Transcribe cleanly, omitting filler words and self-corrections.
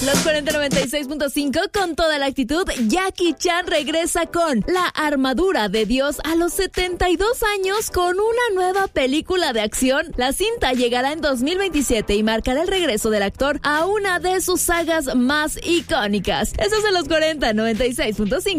Los 4096.5 con toda la actitud. Jackie Chan regresa con La Armadura de Dios a los 72 años con una nueva película de acción. La cinta llegará en 2027 y marcará el regreso del actor a una de sus sagas más icónicas. Eso es en los 4096.5.